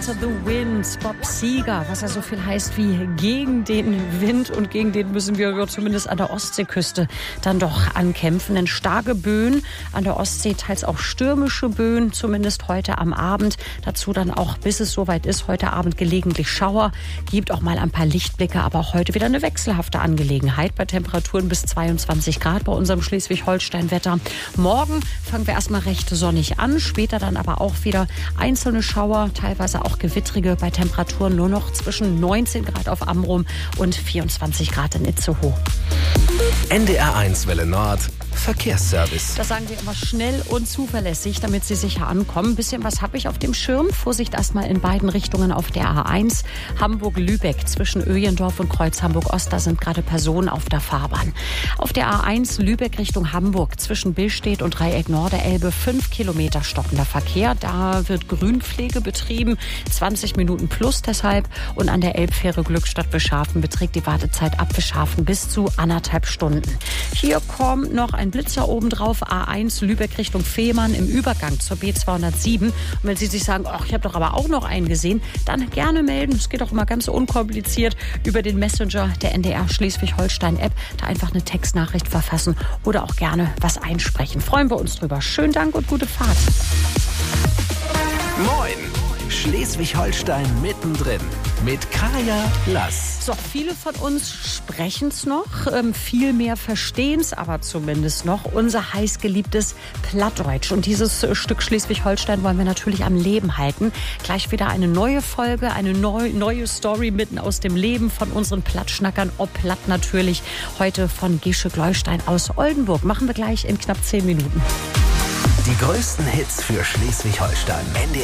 After the Wind, Bob Seger, was ja so viel heißt wie gegen den Wind, und gegen den müssen wir zumindest an der Ostseeküste dann doch ankämpfen. Denn starke Böen an der Ostsee, teils auch stürmische Böen, zumindest heute am Abend. Dazu dann auch, bis es soweit ist, heute Abend gelegentlich Schauer, gibt auch mal ein paar Lichtblicke, aber auch heute wieder eine wechselhafte Angelegenheit bei Temperaturen bis 22 Grad bei unserem Schleswig-Holstein-Wetter. Morgen fangen wir erstmal recht sonnig an, später dann aber auch wieder einzelne Schauer, teilweise auch gewittrige, bei Temperaturen nur noch zwischen 19 Grad auf Amrum und 24 Grad in Itzehoe. NDR1 Welle Nord, Verkehrsservice. Das sagen wir immer schnell und zuverlässig, damit Sie sicher ankommen. Ein bisschen was habe ich auf dem Schirm. Vorsicht erstmal in beiden Richtungen auf der A1. Hamburg-Lübeck zwischen Öjendorf und Kreuz Hamburg-Ost. Da sind gerade Personen auf der Fahrbahn. Auf der A1 Lübeck Richtung Hamburg zwischen Billstedt und Dreieck Norderelbe 5 Kilometer stockender Verkehr. Da wird Grünpflege betrieben. 20 Minuten plus deshalb. Und an der Elbfähre Glückstadt-Wischhafen beträgt die Wartezeit ab Wischhafen bis zu 1,5 Stunden. Hier kommt noch ein Blitzer obendrauf, A1 Lübeck Richtung Fehmarn im Übergang zur B207. Und wenn Sie sich sagen, ach, ich habe doch aber auch noch einen gesehen, dann gerne melden. Es geht auch immer ganz unkompliziert über den Messenger der NDR Schleswig-Holstein-App. Da einfach eine Textnachricht verfassen oder auch gerne was einsprechen. Freuen wir uns drüber. Schönen Dank und gute Fahrt. Moin! Schleswig-Holstein mittendrin mit Kaya Lass. So, viele von uns sprechen es noch, viel mehr verstehen es aber zumindest noch. Unser heißgeliebtes Plattdeutsch. Und dieses Stück Schleswig-Holstein wollen wir natürlich am Leben halten. Gleich wieder eine neue Folge, eine neue Story mitten aus dem Leben von unseren Plattschnackern. Ob Platt natürlich. Heute von Gesche Gleustein aus Oldenburg. Machen wir gleich in knapp 10 Minuten. Die größten Hits für Schleswig-Holstein. NDR